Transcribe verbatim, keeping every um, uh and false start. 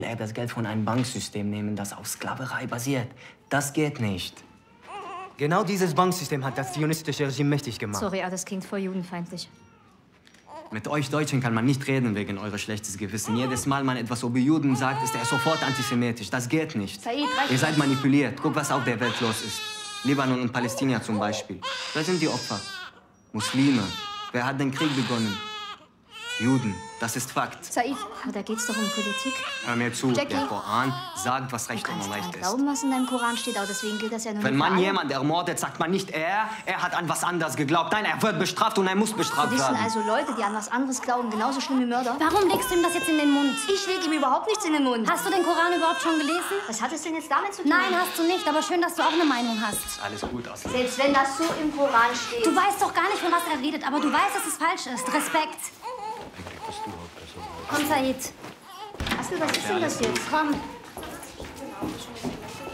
er das Geld von einem Banksystem nehmen, das auf Sklaverei basiert. Das geht nicht. Genau dieses Banksystem hat das zionistische Regime mächtig gemacht. Sorry, aber das klingt voll judenfeindlich. Mit euch Deutschen kann man nicht reden wegen eurer schlechtes Gewissen. Jedes Mal, man etwas über Juden sagt, ist er sofort antisemitisch. Das geht nicht. Said, reicht. Ihr seid manipuliert. Guck, was auf der Welt los ist. Libanon und Palästina zum Beispiel. Wer sind die Opfer? Muslime. Wer hat den Krieg begonnen? Juden. Das ist Fakt. Said, aber da geht's doch um Politik. Hör mir zu. Jackie. Der Koran sagt, was recht Du und kannst unrecht dran ist. glauben, was in deinem Koran steht, aber deswegen gilt das ja nur Wenn nicht man für alle. jemanden ermordet, sagt man nicht er, er hat an was anderes geglaubt. Nein, er wird bestraft und er muss Für bestraft dich sind werden. also Leute, die an was anderes glauben, genauso schlimm wie Mörder? Warum legst du ihm das jetzt in den Mund? Ich lege ihm überhaupt nichts in den Mund. Hast du den Koran überhaupt schon gelesen? Was hat es denn jetzt damit zu tun? Nein, hast du nicht, aber schön, dass du auch eine Meinung hast. Alles gut aus. Selbst wenn das so im Koran steht. Du weißt doch gar nicht, von was er redet, aber du weißt, dass es falsch ist. Respekt. Komm, Said. Asli, was ist denn das jetzt? Komm.